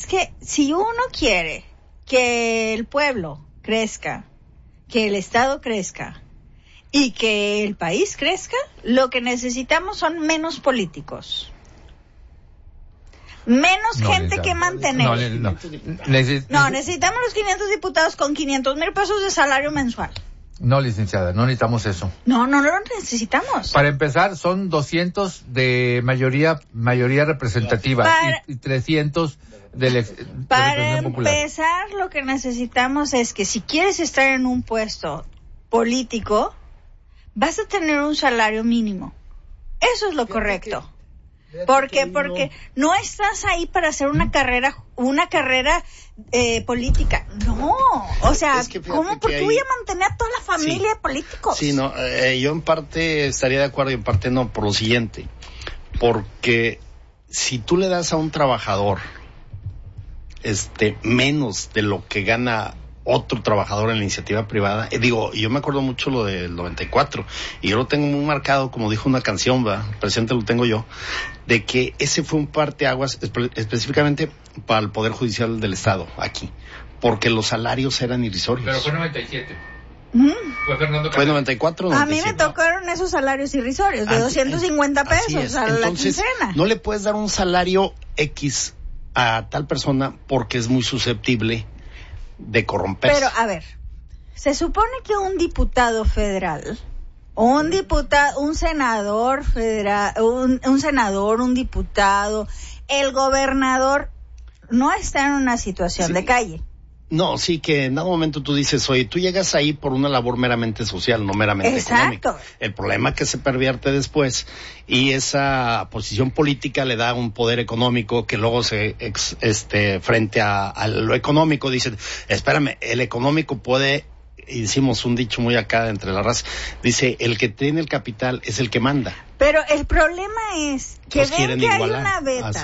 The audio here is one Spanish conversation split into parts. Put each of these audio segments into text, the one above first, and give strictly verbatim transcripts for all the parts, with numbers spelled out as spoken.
que si uno quiere que el pueblo crezca, que el Estado crezca y que el país crezca, lo que necesitamos son menos políticos. Menos no, gente que mantener. No, no, Neces- no, necesitamos los quinientos diputados con quinientos mil pesos de salario mensual. No, licenciada, no necesitamos eso. No, no, no lo necesitamos. Para empezar, son doscientos de mayoría mayoría representativa Para... y, y trescientos de, le- de Para empezar, lo que necesitamos es que si quieres estar en un puesto político, vas a tener un salario mínimo. Eso es lo correcto. ¿Por qué? Porque no. no estás ahí para hacer una carrera, una carrera eh, política. No, o sea, es que ¿cómo? Porque hay... voy a mantener a toda la familia sí. de políticos. Sí, no, eh, yo en parte estaría de acuerdo y en parte no, por lo siguiente. Porque si tú le das a un trabajador este menos de lo que gana otro trabajador en la iniciativa privada, eh, digo, yo me acuerdo mucho lo del noventa y cuatro, y yo lo tengo muy marcado, como dijo una canción, va, presente lo tengo yo, de que ese fue un parteaguas espe- específicamente para el Poder Judicial del Estado, aquí, porque los salarios eran irrisorios. Pero fue noventa y siete. Mm. Fue Fernando Fue noventa y cuatro, noventa y siete. A mí me tocaron esos salarios irrisorios, de doscientos cincuenta pesos a la quincena. No le puedes dar un salario X a tal persona porque es muy susceptible de corromperse. Pero, a ver, se supone que un diputado federal, un diputado, un senador federal, un, un senador, un diputado, el gobernador, no está en una situación sí. de calle. No, sí, que en algún momento tú dices, oye, tú llegas ahí por una labor meramente social, no meramente Exacto. económica. El problema es que se pervierte después y esa posición política le da un poder económico que luego se, ex, este, frente a, a lo económico, dicen, espérame, el económico puede, hicimos un dicho muy acá entre la raza, dice, el que tiene el capital es el que manda. Pero el problema es que Los ven que igualar. Hay una beta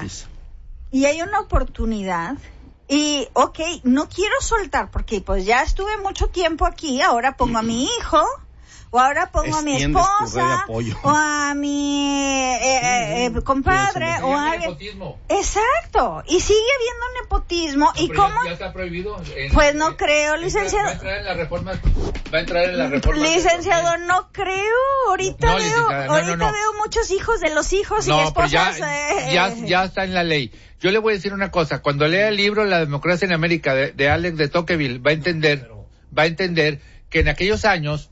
y hay una oportunidad. Y, ok, no quiero soltar porque pues ya estuve mucho tiempo aquí, ahora pongo a mi hijo, o ahora pongo Extiendes a mi esposa, o a mi eh, eh, eh, compadre, o a alguien. Nepotismo. Exacto, y sigue habiendo nepotismo, no, y cómo... Ya, ya está prohibido. En, pues no en, creo, en, licenciado. Va a entrar en la reforma, va a entrar en la reforma. Licenciado, no creo, ahorita no, veo, no, ahorita no, no. veo muchos hijos de los hijos no, y esposas. Ya, eh, ya, ya está en la ley. Yo le voy a decir una cosa, cuando lea el libro La democracia en América de, de Alex de Tocqueville, va a entender, va a entender que en aquellos años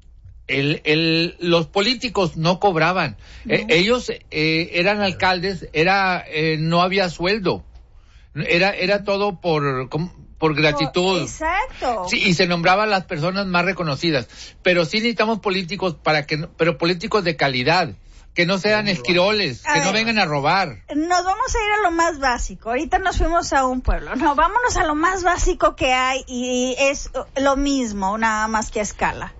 el, el, los políticos no cobraban. No. Eh, ellos eh, eran alcaldes, era eh, no había sueldo. Era era todo por por gratitud. Oh, exacto. Sí, y se nombraban las personas más reconocidas, pero sí necesitamos políticos para que pero políticos de calidad. Que no sean esquiroles, a que ver, no vengan a robar. Nos vamos a ir a lo más básico. Ahorita nos fuimos a un pueblo. No, vámonos a lo más básico que hay y es lo mismo, nada más que a escala.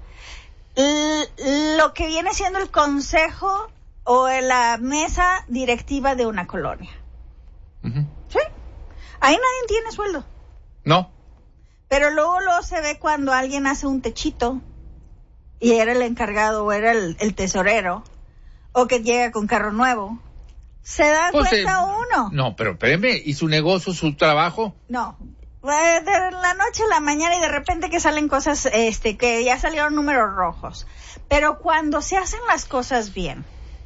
L- lo que viene siendo el consejo o la mesa directiva de una colonia. Uh-huh. ¿Sí? Ahí nadie tiene sueldo. No. Pero luego, luego se ve cuando alguien hace un techito y era el encargado o era el, el tesorero. O que llega con carro nuevo. ¿Se da pues cuenta eh, uno? No, pero espéreme, ¿y su negocio, su trabajo? No. De la noche a la mañana y de repente que salen cosas, este, que ya salieron números rojos. Pero cuando se hacen las cosas bien,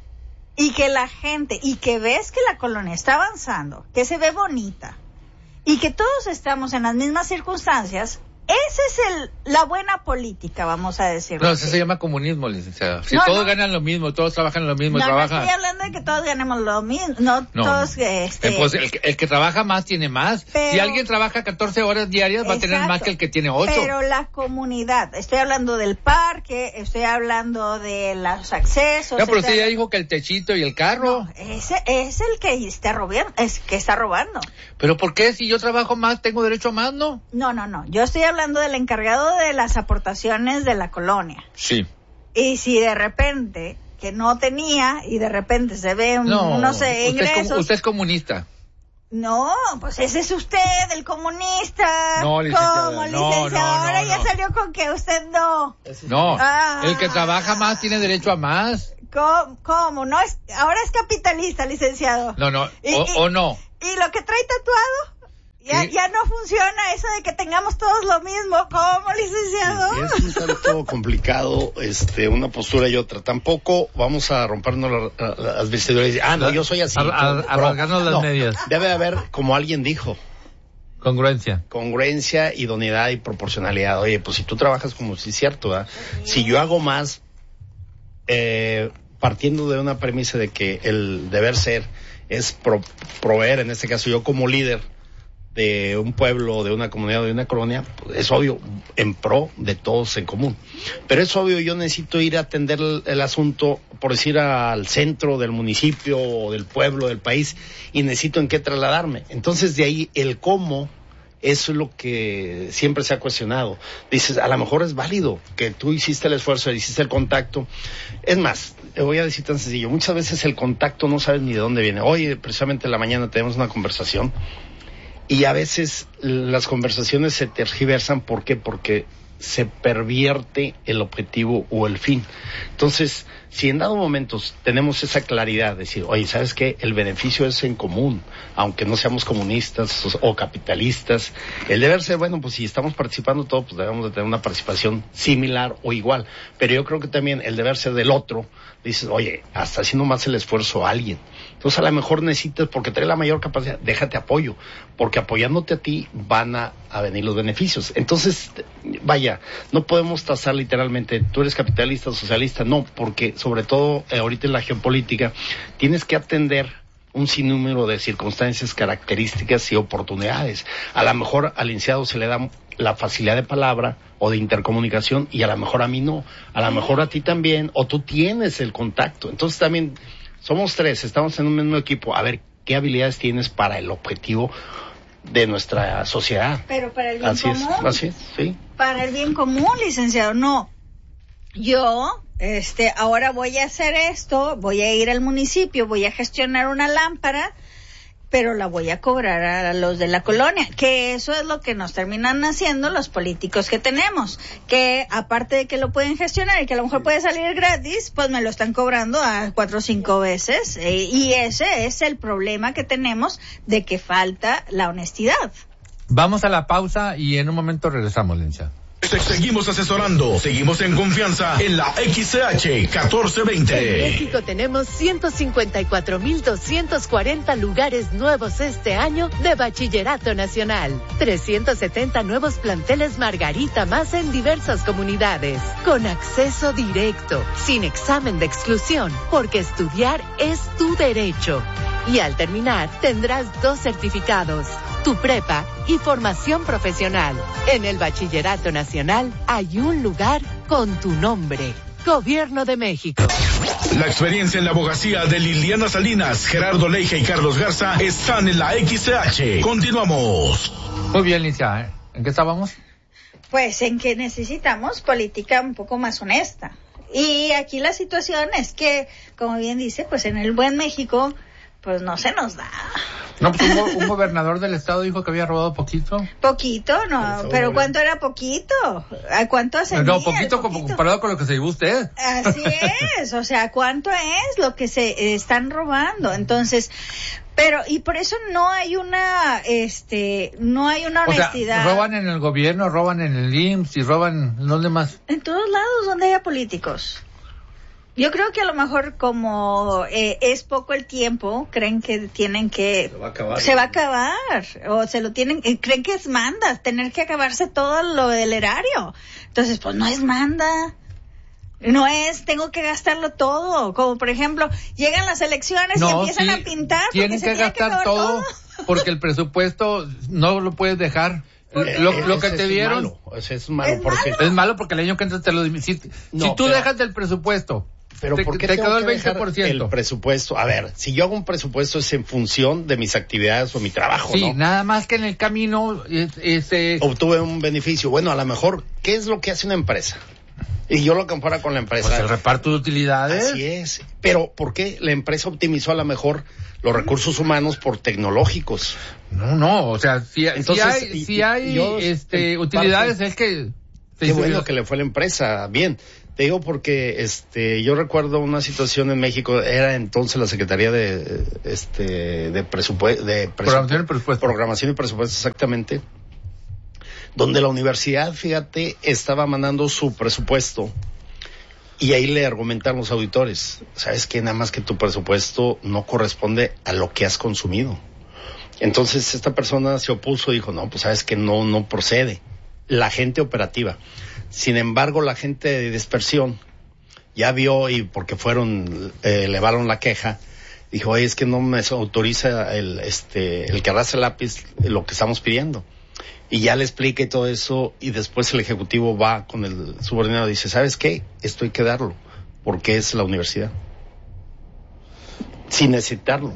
y que la gente, y que ves que la colonia está avanzando, que se ve bonita, y que todos estamos en las mismas circunstancias, esa es el, la buena política, vamos a decirlo. No, eso se llama comunismo, licenciado. Si no, todos no. ganan lo mismo, todos trabajan lo mismo, no, trabajan... No, estoy hablando de que todos ganemos lo mismo, no, no todos... Este... Eh, pues el, el que trabaja más tiene más. Pero... Si alguien trabaja catorce horas diarias, va Exacto. a tener más que el que tiene ocho. Pero la comunidad, estoy hablando del parque, estoy hablando de los accesos... No, pero usted hablando... ya dijo que el techito y el carro... No, ese es el que está robando, es que está robando. ¿Pero por qué? Si yo trabajo más, ¿tengo derecho a más, no? No, no, no, yo estoy hablando del encargado de las aportaciones de la colonia. Sí. Y si de repente, que no tenía, y de repente se ve, un, no, no sé, usted ingresos... Es com- usted es comunista. No, pues ese es usted, el comunista. No, licenciada. Como no, licenciado, no, no, ahora no. ya salió con que usted no. No, ah, el que trabaja más tiene derecho a más. ¿Cómo? ¿Cómo? No es, ahora es capitalista, licenciado. No, no, y, o, y, o no. Y lo que trae tatuado... ya, ya no funciona eso de que tengamos todos lo mismo. ¿Cómo, licenciado? Sí, es un tanto complicado, este, una postura y otra. Tampoco vamos a rompernos la, la, las vestiduras y decir, ah, no, yo soy así. A, a, a rasgarnos las no, medias. Debe haber, como alguien dijo, congruencia. Congruencia, idoneidad y proporcionalidad. Oye, pues si tú trabajas como si es cierto, ¿verdad? Si yo hago más, eh, partiendo de una premisa de que el deber ser es pro, proveer, en este caso yo como líder de un pueblo, de una comunidad, de una colonia, pues es obvio, en pro de todos en común. Pero es obvio, yo necesito ir a atender el, el asunto, por decir, al centro del municipio, o del pueblo, del país, y necesito en qué trasladarme. Entonces, de ahí, el cómo, eso es lo que siempre se ha cuestionado. Dices, a lo mejor es válido que tú hiciste el esfuerzo, hiciste el contacto. Es más, te voy a decir tan sencillo, muchas veces el contacto no sabes ni de dónde viene. Hoy, precisamente en la mañana, tenemos una conversación, y a veces las conversaciones se tergiversan. ¿Por qué? Porque se pervierte el objetivo o el fin. Entonces, si en dado momentos tenemos esa claridad de decir, oye, ¿sabes qué? El beneficio es en común, aunque no seamos comunistas o, o capitalistas. El deber ser, bueno, pues si estamos participando todos, pues debemos de tener una participación similar o igual. Pero yo creo que también el deber ser del otro, dices, oye, hasta haciendo más el esfuerzo a alguien. Entonces, a lo mejor necesitas, porque trae la mayor capacidad, déjate apoyo, porque apoyándote a ti van a, a venir los beneficios. Entonces, vaya, no podemos tasar literalmente, tú eres capitalista o socialista, no, porque sobre todo eh, ahorita en la geopolítica tienes que atender un sinnúmero de circunstancias, características y oportunidades. A lo mejor al licenciado se le da la facilidad de palabra o de intercomunicación y a lo mejor a mí no, a lo mejor a ti también, o tú tienes el contacto. Entonces también somos tres, estamos en un mismo equipo, a ver qué habilidades tienes para el objetivo de nuestra sociedad. Pero para el bien así común. Es, así es, sí. Para el bien común, licenciado, no. Yo, este, ahora voy a hacer esto, voy a ir al municipio, voy a gestionar una lámpara, pero la voy a cobrar a los de la colonia, que eso es lo que nos terminan haciendo los políticos que tenemos, que aparte de que lo pueden gestionar y que a lo mejor puede salir gratis, pues me lo están cobrando a cuatro o cinco veces, eh, y ese es el problema que tenemos de que falta la honestidad. Vamos a la pausa y en un momento regresamos, Lincia. Te seguimos asesorando, seguimos en confianza en la X C H catorce veinte. En México tenemos ciento cincuenta y cuatro mil doscientos cuarenta lugares nuevos este año de Bachillerato Nacional. trescientos setenta nuevos planteles Margarita más en diversas comunidades. Con acceso directo, sin examen de exclusión, porque estudiar es tu derecho. Y al terminar tendrás dos certificados, tu prepa y formación profesional. En el Bachillerato Nacional hay un lugar con tu nombre. Gobierno de México. La experiencia en la abogacía de Liliana Salinas, Gerardo Leija y Carlos Garza están en la X C H. Continuamos. Muy bien, Lincia, ¿en qué estábamos? Pues en que necesitamos política un poco más honesta. Y aquí la situación es que, como bien dice, pues en el buen México, pues no se nos da. No, pues un, go- un gobernador del estado dijo que había robado poquito. Poquito, no, pero ¿cuánto era poquito? ¿A cuánto ascendía? No, poquito, como comparado con lo que se llevó usted. Así es, o sea, ¿cuánto es lo que se eh, están robando? Entonces, pero, y por eso no hay una, este, no hay una honestidad. O sea, roban en el gobierno, roban en el I M S S y roban, ¿dónde más? En todos lados donde haya políticos. Yo creo que a lo mejor como eh, es poco el tiempo, creen que tienen que... Se va a acabar. Se va a acabar, o se lo tienen... Eh, creen que es manda, tener que acabarse todo lo del erario. Entonces, pues no es manda. No es, tengo que gastarlo todo. Como por ejemplo, llegan las elecciones No, y empiezan sí, a pintar. tienen porque que se tiene gastar que acabar todo, porque el presupuesto no lo puedes dejar. Eh, Lo, eh, lo que ese te es dieron malo, ese es malo ¿Es porque malo? es malo porque el año que entra te lo... Si, No, si tú pero- dejas del presupuesto, Pero te, ¿por qué te tengo quedó el que dejar veinte por ciento. el presupuesto? A ver, si yo hago un presupuesto es en función de mis actividades o mi trabajo, Sí, ¿no? nada más que en el camino, es- ese... Obtuve un beneficio. Bueno, a lo mejor, ¿qué es lo que hace una empresa? Y yo lo comparo con la empresa. Pues el reparto de utilidades. Así es. Pero, ¿por qué la empresa optimizó a lo mejor los recursos humanos por tecnológicos? No, no, o sea, si, Entonces, si hay, y- si hay y yo, este, en utilidades, parte, es que... Qué bueno que le fue a la empresa, bien. Te digo porque este yo recuerdo una situación en México, era entonces la Secretaría de este de presupuesto de presupu- programación y presupuesto. Programación y presupuesto exactamente, donde la universidad, fíjate, estaba mandando su presupuesto y ahí le argumentaron los auditores, sabes que nada más que tu presupuesto no corresponde a lo que has consumido. Entonces esta persona se opuso y dijo, no, pues sabes que no no procede. La gente operativa. Sin embargo, la gente de dispersión ya vio, y porque fueron, eh, elevaron la queja, dijo, oye, es que no me autoriza el, este, el que arrastre el lápiz lo que estamos pidiendo. Y ya le explica y todo eso, y después el ejecutivo va con el subordinado y dice, ¿sabes qué? Esto hay que darlo, porque es la universidad. Sin necesitarlo.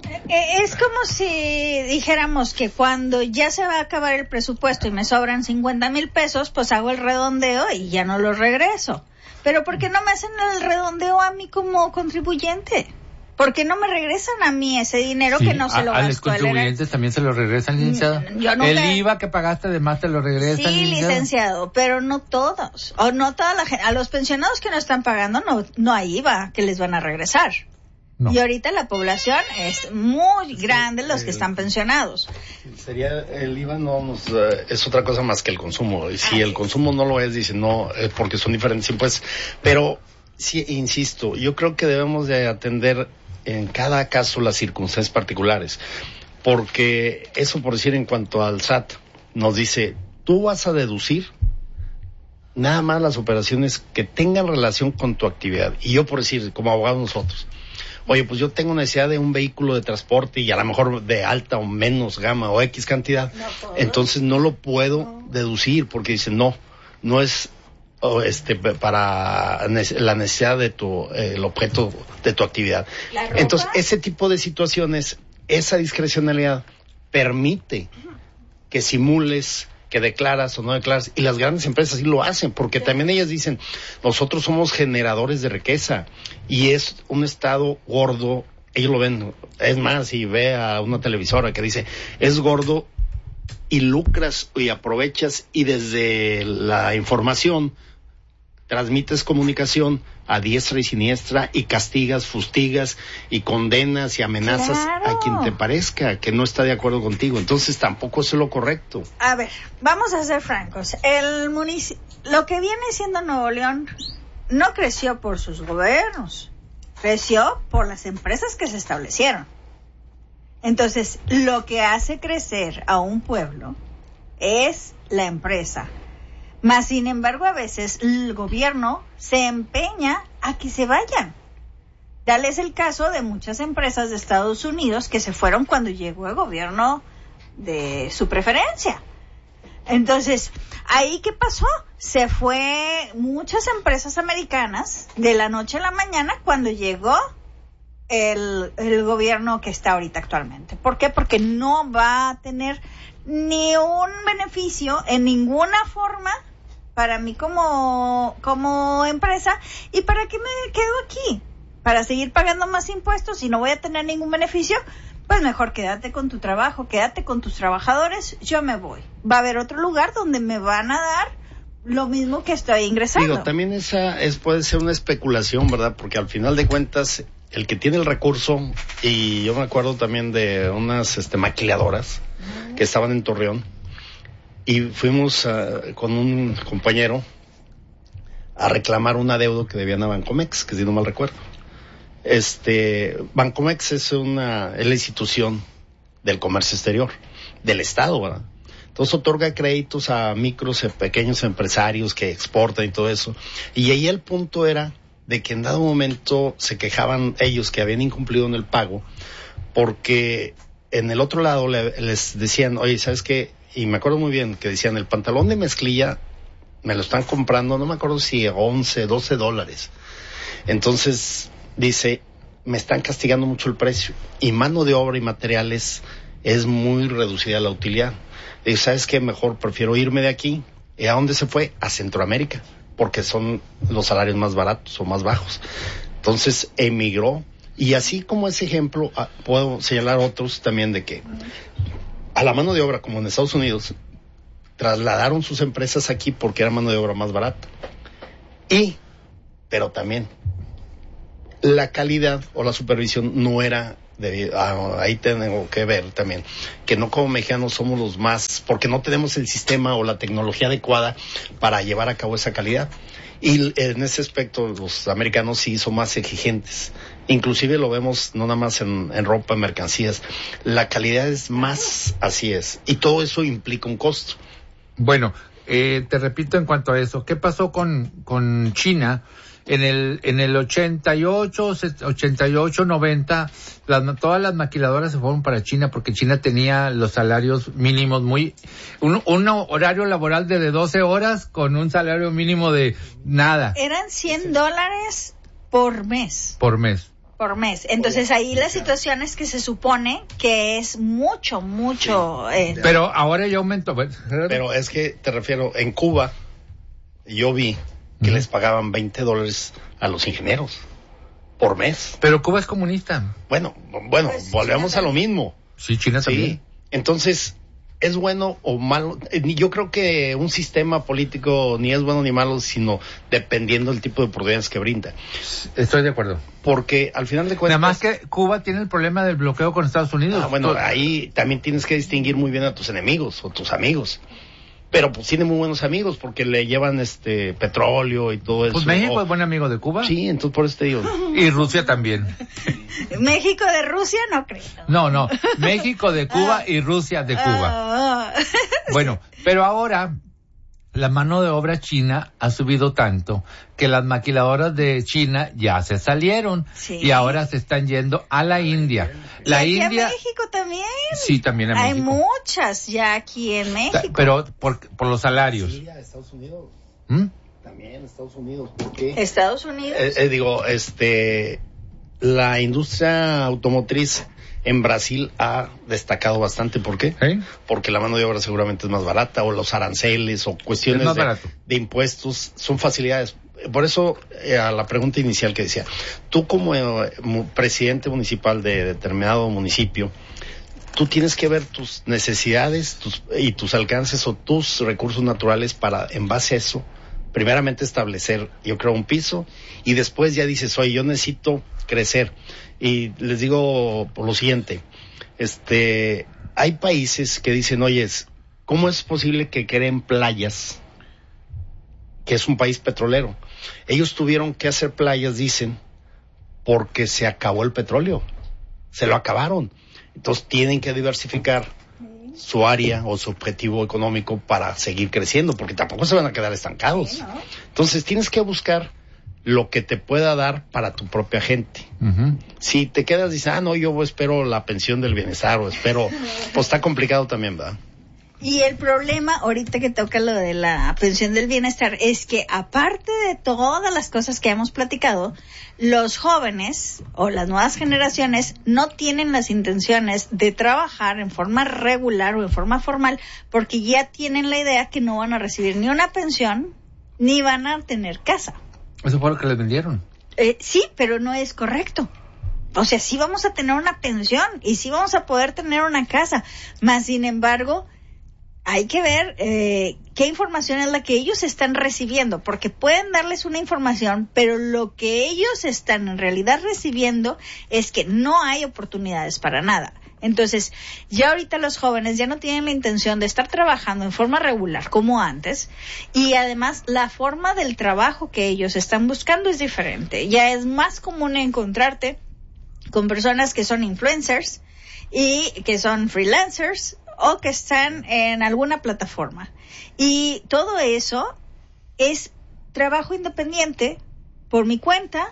Es como si dijéramos que cuando ya se va a acabar el presupuesto y me sobran cincuenta mil pesos, pues hago el redondeo y ya no los regreso. Pero ¿por qué no me hacen el redondeo a mí como contribuyente? ¿Por qué no me regresan a mí ese dinero Sí, que no se lo a, a los gastó el contribuyentes era... también se lo regresan, licenciado. Yo nunca... El I V A que pagaste además te lo regresan, Sí, licenciado. licenciado, pero no todos. O no toda la gente. A los pensionados que no están pagando no, no hay I V A que les van a regresar. No. Y ahorita la población es muy grande, los que están pensionados. Sería el I V A no nos, uh, es otra cosa más que el consumo. Y si el consumo no lo es, dicen no, es porque son diferentes impuestos. Pero sí, insisto, yo creo que debemos de atender en cada caso las circunstancias particulares. Porque eso, por decir, en cuanto al S A T, nos dice, tú vas a deducir nada más las operaciones que tengan relación con tu actividad. Y yo, por decir, como abogados nosotros, oye, pues yo tengo necesidad de un vehículo de transporte y a lo mejor de alta o menos gama o X cantidad, no entonces no lo puedo no. deducir porque dice no, no es oh, este para la necesidad de tu, eh, el objeto de tu actividad. Entonces, ese tipo de situaciones, esa discrecionalidad permite que simules, que declaras o no declaras, y las grandes empresas sí lo hacen, porque sí. También ellas dicen, nosotros somos generadores de riqueza, y es un estado gordo, ellos lo ven, es más, si ve a una televisora que dice, es gordo, y lucras, y aprovechas, y desde la información, transmites comunicación a diestra y siniestra, y castigas, fustigas, y condenas y amenazas claro. a quien te parezca que no está de acuerdo contigo. Entonces tampoco es lo correcto. A ver, vamos a ser francos. El munici- lo que viene siendo Nuevo León no creció por sus gobiernos, creció por las empresas que se establecieron. Entonces, lo que hace crecer a un pueblo es la empresa. Mas, sin embargo, a veces el gobierno se empeña a que se vayan. Tal es el caso de muchas empresas de Estados Unidos que se fueron cuando llegó el gobierno de su preferencia. Entonces, ¿ahí qué pasó? Se fue muchas empresas americanas de la noche a la mañana cuando llegó el, el gobierno que está ahorita actualmente. ¿Por qué? Porque no va a tener ni un beneficio en ninguna forma para mí como, como empresa. ¿Y para qué me quedo aquí? ¿Para seguir pagando más impuestos y no voy a tener ningún beneficio? Pues mejor quédate con tu trabajo, quédate con tus trabajadores, yo me voy. Va a haber otro lugar donde me van a dar lo mismo que estoy ingresando. Digo, también esa es puede ser una especulación, ¿verdad? Porque al final de cuentas, el que tiene el recurso, y yo me acuerdo también de unas este, maquiladoras uh-huh. que estaban en Torreón, y fuimos uh, con un compañero a reclamar un adeudo que debían a Bancomex, que si no mal recuerdo. Este, Bancomex es una, es la institución del comercio exterior, del Estado, ¿verdad? Entonces otorga créditos a micros, a pequeños empresarios que exportan y todo eso. Y ahí el punto era de que en dado momento se quejaban ellos que habían incumplido en el pago, porque en el otro lado le, les decían, oye, ¿sabes qué? Y me acuerdo muy bien que decían, el pantalón de mezclilla me lo están comprando, no me acuerdo si once, doce dólares. Entonces, dice, me están castigando mucho el precio. Y mano de obra y materiales es muy reducida la utilidad. Y ¿sabes qué? Mejor prefiero irme de aquí. ¿Y a dónde se fue? A Centroamérica, porque son los salarios más baratos o más bajos. Entonces, emigró. Y así como ese ejemplo, puedo señalar otros también de que a la mano de obra, como en Estados Unidos, trasladaron sus empresas aquí porque era mano de obra más barata. Y pero también la calidad o la supervisión no era de, ah, ahí tengo que ver también que no como mexicanos somos los más, porque no tenemos el sistema o la tecnología adecuada para llevar a cabo esa calidad, y en ese aspecto los americanos sí son más exigentes, inclusive lo vemos no nada más en, en ropa, en mercancías, la calidad es más, así es, y todo eso implica un costo. Bueno, eh, te repito en cuanto a eso, ¿qué pasó con, con China? En el, en el ochenta y ocho, ochenta y ocho, noventa, las, todas las maquiladoras se fueron para China porque China tenía los salarios mínimos muy, un, un horario laboral de, de doce horas con un salario mínimo de nada. Eran cien dólares por mes. Por mes. Por mes. Entonces ahí la situación es que se supone que es mucho, mucho. Sí. Eh, Pero ahora ya aumentó. Pero es que te refiero, en Cuba, yo vi que uh-huh. les pagaban veinte dólares a los ingenieros por mes. Pero Cuba es comunista. Bueno, bueno, pues, volvemos a lo mismo. Sí, China sí. también. Entonces, ¿es bueno o malo? Yo creo que un sistema político ni es bueno ni malo, sino dependiendo del tipo de oportunidades que brinda. Estoy de acuerdo. Porque al final de cuentas... Nada más que Cuba tiene el problema del bloqueo con Estados Unidos. Ah, bueno, ahí también tienes que distinguir muy bien a tus enemigos o tus amigos. Pero pues tiene muy buenos amigos porque le llevan este petróleo y todo eso. Pues México o... es buen amigo de Cuba. Sí, entonces por eso te digo. Y Rusia también. México de Rusia no creo. No, no. México de Cuba y Rusia de Cuba. Bueno, pero ahora la mano de obra china ha subido tanto que las maquiladoras de China ya se salieron sí. y ahora se están yendo a la India. La y aquí India. a México también. Sí, también a Hay México. Hay muchas ya aquí en México. Pero por, por los salarios. Sí, a Estados Unidos. ¿Mm? También Estados Unidos. ¿Por qué? Estados Unidos. Eh, eh, digo, este, la industria automotriz en Brasil ha destacado bastante. ¿Por qué? ¿Eh? Porque la mano de obra seguramente es más barata, o los aranceles, o cuestiones de, de impuestos, son facilidades. Por eso, eh, a la pregunta inicial que decía, tú como eh, presidente municipal de determinado municipio, tú tienes que ver tus necesidades tus, y tus alcances o tus recursos naturales para, en base a eso, primeramente establecer, yo creo, un piso, y después ya dices, oye, yo necesito crecer. Y les digo por lo siguiente, este, hay países que dicen, oye, ¿cómo es posible que creen playas? Que es un país petrolero. Ellos tuvieron que hacer playas, dicen, porque se acabó el petróleo. Se lo acabaron. Entonces tienen que diversificar su área o su objetivo económico para seguir creciendo, porque tampoco se van a quedar estancados. Sí, ¿no? Entonces tienes que buscar lo que te pueda dar para tu propia gente. Uh-huh. Si te quedas y dices, ah, no, yo espero la pensión del bienestar o espero, pues está complicado también, ¿verdad? Y el problema, ahorita que toca lo de la pensión del bienestar, es que aparte de todas las cosas que hemos platicado, los jóvenes o las nuevas generaciones no tienen las intenciones de trabajar en forma regular o en forma formal, porque ya tienen la idea que no van a recibir ni una pensión, ni van a tener casa. Eso fue lo que les vendieron. Eh, sí, pero no es correcto. O sea, sí vamos a tener una pensión y sí vamos a poder tener una casa, más sin embargo, hay que ver eh, qué información es la que ellos están recibiendo, porque pueden darles una información, pero lo que ellos están en realidad recibiendo es que no hay oportunidades para nada. Entonces, ya ahorita los jóvenes ya no tienen la intención de estar trabajando en forma regular como antes, y además la forma del trabajo que ellos están buscando es diferente. Ya es más común encontrarte con personas que son influencers y que son freelancers o que están en alguna plataforma. Y todo eso es trabajo independiente por mi cuenta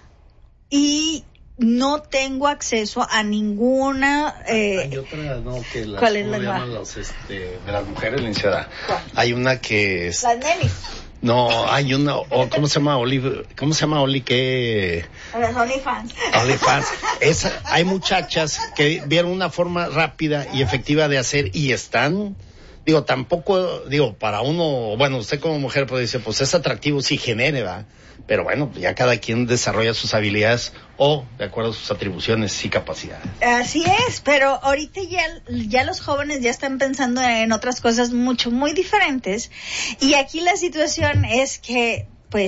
y no tengo acceso a ninguna... Eh, hay otra, no, que las, ¿cuál es ¿cómo la llaman los, este, de las mujeres, licenciada? Hay una que es... Las nenis. No, hay una, o, ¿cómo se llama? Oli, ¿cómo se llama Oli? Que... Las OnlyFans. OnlyFans. Esa, hay muchachas que vieron una forma rápida y efectiva de hacer y están, digo, tampoco, digo, para uno, bueno, usted como mujer puede decir, pues es atractivo si genere, ¿verdad? Pero bueno, ya cada quien desarrolla sus habilidades o de acuerdo a sus atribuciones y capacidades. Así es, pero ahorita ya, ya los jóvenes ya están pensando en otras cosas mucho, muy diferentes. Y aquí la situación es que, pues,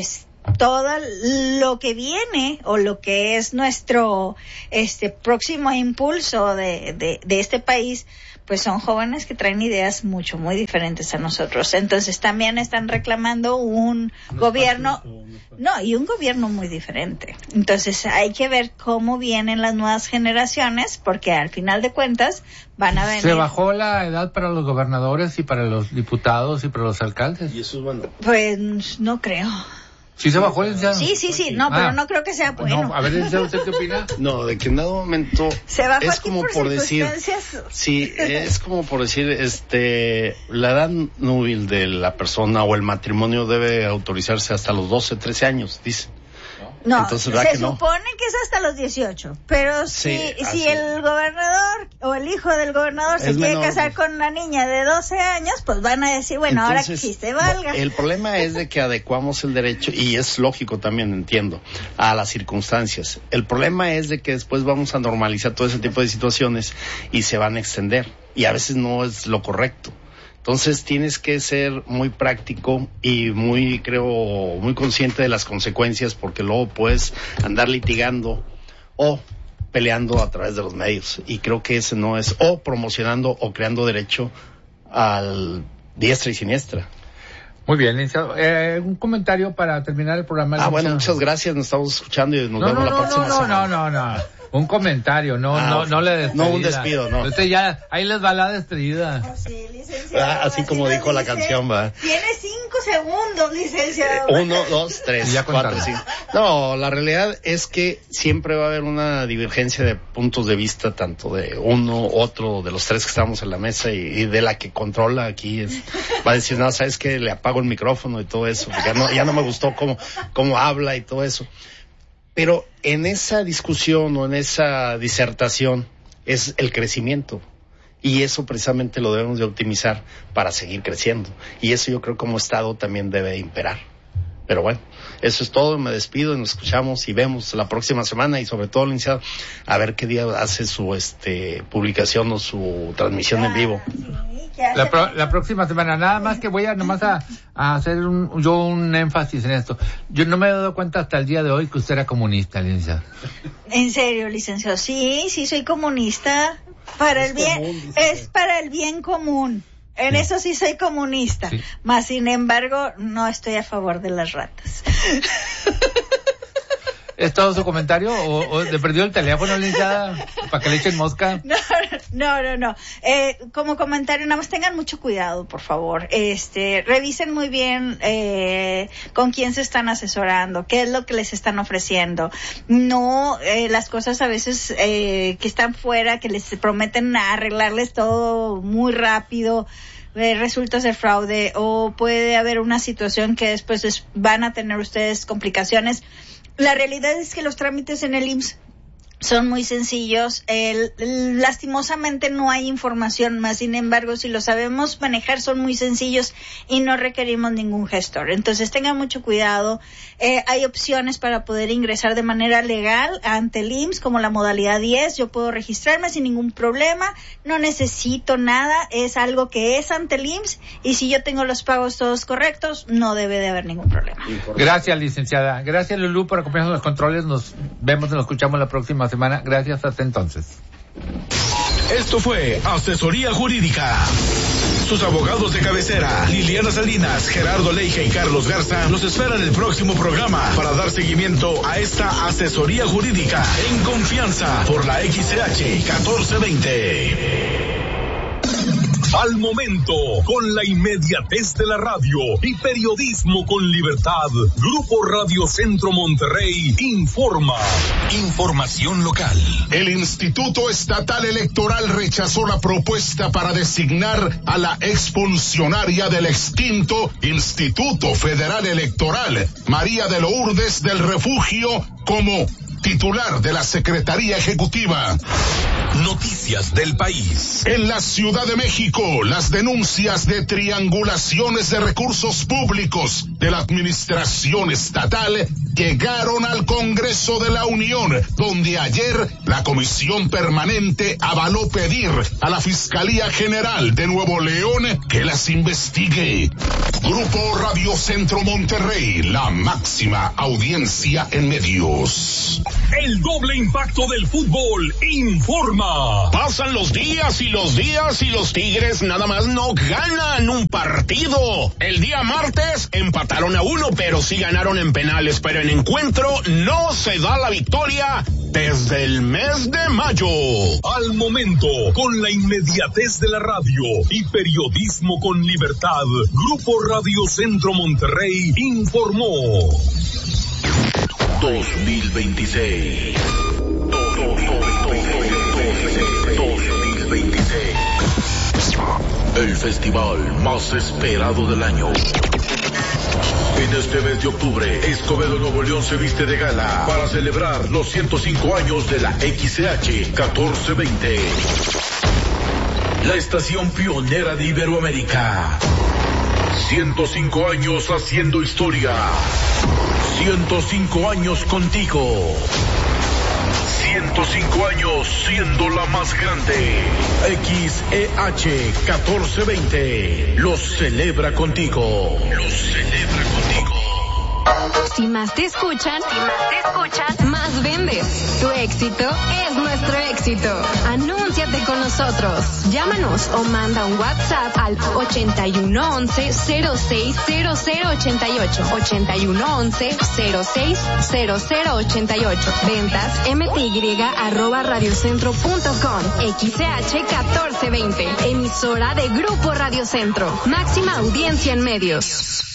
todo lo que viene o lo que es nuestro este próximo impulso de, de, de este país, pues son jóvenes que traen ideas mucho, muy diferentes a nosotros. Entonces también están reclamando un no gobierno, no, y un gobierno muy diferente. Entonces hay que ver cómo vienen las nuevas generaciones, porque al final de cuentas van a venir. ¿Se bajó la edad para los gobernadores y para los diputados y para los alcaldes? Y eso es bueno. Pues no creo. ¿Sí se bajó, licenciado? Sí, sí, sí, no, ah. pero no creo que sea bueno. No, a ver, licenciado, ¿usted qué opina? No, de que en dado momento se bajó es aquí como por, por decir, sí, es como por decir, este, la edad núbil de la persona o el matrimonio debe autorizarse hasta los doce, trece años, dice. No, entonces, se que no? supone que es hasta los dieciocho, pero si, sí, si el gobernador o el hijo del gobernador es se quiere menor, casar con una niña de doce años, pues van a decir, bueno, entonces, ahora que sí se valga. El problema es de que adecuamos el derecho, y es lógico también, entiendo, a las circunstancias. El problema es de que después vamos a normalizar todo ese tipo de situaciones y se van a extender, y a veces no es lo correcto. Entonces tienes que ser muy práctico y muy, creo, muy consciente de las consecuencias, porque luego puedes andar litigando o peleando a través de los medios. Y creo que ese no es, o promocionando o creando derecho al diestra y siniestra. Muy bien, licenciado. Eh, un comentario para terminar el programa. Ah, bueno, muchas gracias. Nos estamos escuchando y nos no, vemos no, la próxima no, no, semana. No, no, no. Un comentario, no, ah, no, no le despedida. No un despido, no. Usted ya, ahí les va la despedida. Oh, sí, licenciado. Ah, así como así dijo la dice, canción, va. Tiene cinco segundos, licenciado. Eh, uno, dos, tres, ya cuatro, cinco. No, la realidad es que siempre va a haber una divergencia de puntos de vista, tanto de uno, otro, de los tres que estamos en la mesa y, y de la que controla aquí. Es, va a decir, no, sabes que le apago el micrófono y todo eso, porque ya no, ya no me gustó cómo, cómo habla y todo eso. Pero en esa discusión o en esa disertación es el crecimiento. Y eso precisamente lo debemos de optimizar para seguir creciendo. Y eso yo creo que como Estado también debe imperar. Pero bueno, eso es todo. Me despido y nos escuchamos y vemos la próxima semana. Y sobre todo, licenciado, a ver qué día hace su este publicación o su transmisión en vivo. La, pro, la próxima semana, nada más que voy a nomás a, a hacer un, yo un énfasis en esto. Yo no me he dado cuenta hasta el día de hoy que usted era comunista, licenciado. ¿En serio, licenciado? Sí, sí soy comunista. Para es el bien, común, es para el bien común. En sí. Eso sí soy comunista. Sí. Más sin embargo, no estoy a favor de las ratas. ¿Es todo su comentario? ¿O, o le perdió el teléfono, licenciada, para que le echen mosca? No, no, no, no. Eh, como comentario, nada más tengan mucho cuidado, por favor. Este, revisen muy bien eh, con quién se están asesorando, qué es lo que les están ofreciendo. No, eh, las cosas a veces eh, que están fuera, que les prometen arreglarles todo muy rápido, eh, resulta ser fraude, o puede haber una situación que después es, van a tener ustedes complicaciones. La realidad es que los trámites en el I M S S son muy sencillos. El, lastimosamente no hay información más, sin embargo, si lo sabemos manejar son muy sencillos y no requerimos ningún gestor. Entonces tengan mucho cuidado. Eh, hay opciones para poder ingresar de manera legal ante el I M S S, como la modalidad diez. Yo puedo registrarme sin ningún problema, no necesito nada, es algo que es ante el I M S S y si yo tengo los pagos todos correctos, no debe de haber ningún problema. Gracias, licenciada. Gracias, Lulú, por acompañarnos en los controles. Nos vemos y nos escuchamos la próxima semana. Gracias, hasta entonces. Esto fue Asesoría Jurídica. Sus abogados de cabecera, Liliana Salinas, Gerardo Leija y Carlos Garza, nos esperan el próximo programa para dar seguimiento a esta asesoría jurídica en confianza por la X C H catorce veinte. Al momento, con la inmediatez de la radio y periodismo con libertad, Grupo Radio Centro Monterrey informa. Información local. El Instituto Estatal Electoral rechazó la propuesta para designar a la exfuncionaria del extinto Instituto Federal Electoral, María de Lourdes del Refugio, como titular de la Secretaría Ejecutiva. Noticias del país. En la Ciudad de México, las denuncias de triangulaciones de recursos públicos de la administración estatal llegaron al Congreso de la Unión, donde ayer la Comisión Permanente avaló pedir a la Fiscalía General de Nuevo León que las investigue. Grupo Radio Centro Monterrey, la máxima audiencia en medios. El doble impacto del fútbol informa. Pasan los días y los días y los Tigres nada más no ganan un partido. El día martes empataron a uno, pero sí ganaron en penales, pero en encuentro no se da la victoria desde el mes de mayo. Al momento, con la inmediatez de la radio y periodismo con libertad, Grupo Radio Centro Monterrey informó. dos mil veintiséis. dos mil veintiséis. El festival más esperado del año. En este mes de octubre, Escobedo Nuevo León se viste de gala para celebrar los ciento cinco años de la X C H catorce veinte. La estación pionera de Iberoamérica. ciento cinco años haciendo historia. ciento cinco años contigo. ciento cinco años siendo la más grande. X E H catorce veinte los celebra contigo. Los celebra contigo. Si más te escuchan, si más te escuchan, más vendes. Tu éxito es nuestro éxito. Anúnciate con nosotros. Llámanos o manda un WhatsApp al ochenta y uno once cero seis cero cero ochenta y ocho. ochenta y uno once cero seis cero cero ochenta y ocho. Ventas M T Y arroba radiocentro punto com. X C H catorce veinte. Emisora de Grupo Radio Centro. Máxima audiencia en medios.